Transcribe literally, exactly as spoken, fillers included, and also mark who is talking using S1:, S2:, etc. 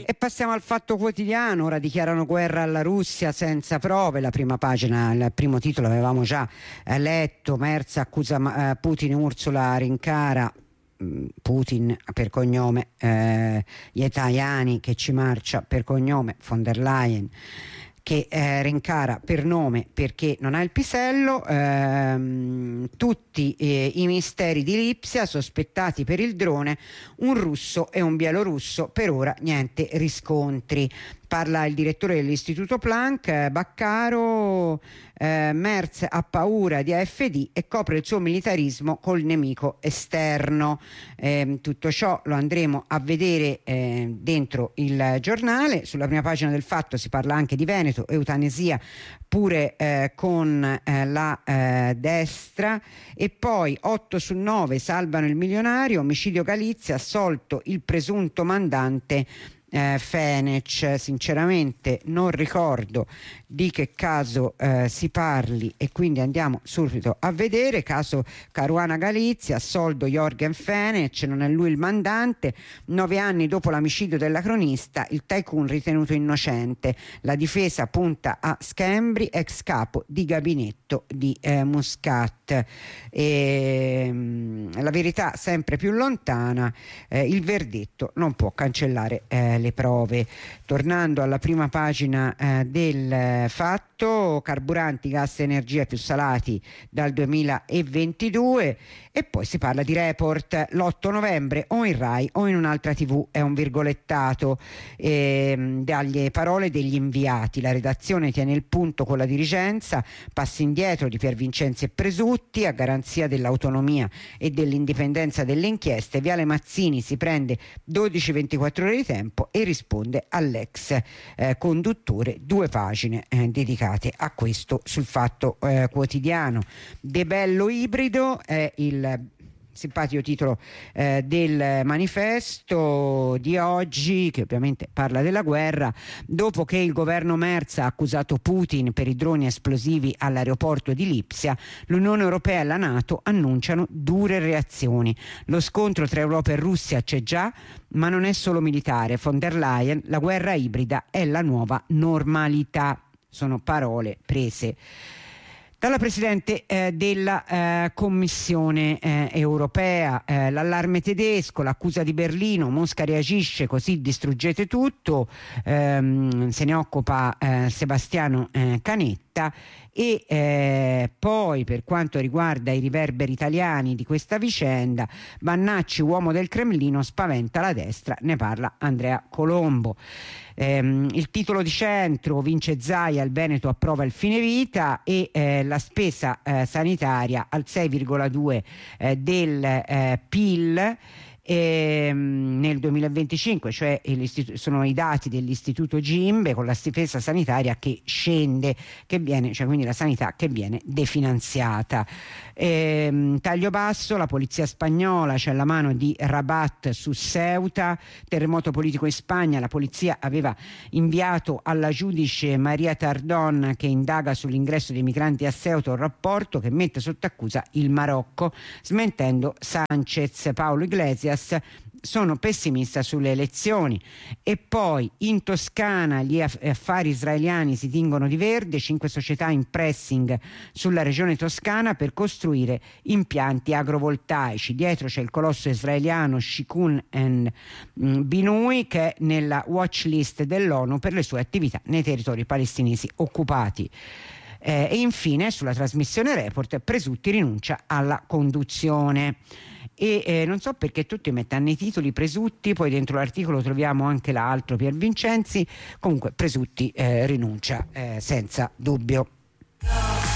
S1: E passiamo al Fatto Quotidiano. Ora dichiarano guerra alla Russia senza prove. La prima pagina, il primo titolo avevamo già eh, letto. Merz accusa eh, Putin, Ursula rincara Putin per cognome, eh, gli italiani che ci marcia per cognome, von der Leyen che eh, rincara per nome perché non ha il pisello, ehm, tutti eh, i misteri di Lipsia sospettati per il drone, un russo e un bielorusso, per ora niente riscontri. Parla il direttore dell'Istituto Planck, eh, Baccaro. eh, Merz ha paura di A F D e copre il suo militarismo col nemico esterno. Eh, tutto ciò lo andremo a vedere eh, dentro il giornale. Sulla prima pagina del Fatto si parla anche di Veneto, eutanesia pure eh, con eh, la eh, destra, e poi otto su nove salvano il milionario, omicidio Galizia, assolto il presunto mandante Eh, Fenech. Sinceramente non ricordo di che caso eh, si parli e quindi andiamo subito a vedere. Caso Caruana Galizia, assolto Jorgen Fenech, non è lui il mandante. Nove anni dopo l'omicidio della cronista, il tycoon ritenuto innocente. La difesa punta a Schembri, ex capo di gabinetto di eh, Muscat. E, mh, la verità sempre più lontana, eh, il verdetto non può cancellare eh, le prove. Tornando alla prima pagina eh, del Fatto, carburanti, gas e energia più salati dal duemilaventidue, e poi si parla di Report. L'otto novembre o in Rai o in un'altra tivù, è un virgolettato ehm, dalle parole degli inviati. La redazione tiene il punto con la dirigenza, passi indietro di Pier Vincenzi e Presutti a garanzia dell'autonomia e dell'indipendenza delle inchieste. Viale Mazzini si prende dodici ventiquattro ore di tempo e risponde all'ex eh, conduttore. Due pagine eh, dedicate a questo sul Fatto eh, Quotidiano. De bello ibrido è il simpatico titolo eh, del manifesto di oggi, che ovviamente parla della guerra. Dopo che il governo Merz ha accusato Putin per i droni esplosivi all'aeroporto di Lipsia, l'Unione Europea e la NATO annunciano dure reazioni. Lo scontro tra Europa e Russia c'è già, ma non è solo militare. Von der Leyen: la guerra ibrida è la nuova normalità. Sono parole prese dalla Presidente eh, della eh, Commissione eh, europea. Eh, l'allarme tedesco, l'accusa di Berlino, Mosca reagisce, così distruggete tutto, ehm, se ne occupa eh, Sebastiano eh, Canetta. E eh, poi, per quanto riguarda i riverberi italiani di questa vicenda, Vannacci, uomo del Cremlino, spaventa la destra, ne parla Andrea Colombo. Ehm, il titolo di centro: vince Zaia, il Veneto approva il fine vita, e eh, la spesa eh, sanitaria al sei virgola due eh, del eh, P I L ehm, nel duemilaventicinque, cioè sono i dati dell'istituto Gimbe, con la spesa sanitaria che scende, che viene, cioè quindi la sanità che viene definanziata. Ehm, taglio basso: la polizia spagnola, c'è la mano di Rabat su Ceuta. Terremoto politico in Spagna: la polizia aveva inviato alla giudice Maria Tardon, che indaga sull'ingresso dei migranti a Ceuta, un rapporto che mette sotto accusa il Marocco, smentendo Sanchez. Paolo Iglesias: sono pessimista sulle elezioni. E poi in Toscana gli affari israeliani si tingono di verde, cinque società in pressing sulla regione toscana per costruire impianti agrovoltaici. Dietro c'è il colosso israeliano Shikun and Binui, che è nella watch list dell'ONU per le sue attività nei territori palestinesi occupati. Eh, e infine sulla trasmissione Report, Presutti rinuncia alla conduzione. E eh, non so perché tutti mettono i titoli Presutti, poi dentro l'articolo troviamo anche l'altro, Pier Vincenzi. Comunque Presutti eh, rinuncia eh, senza dubbio.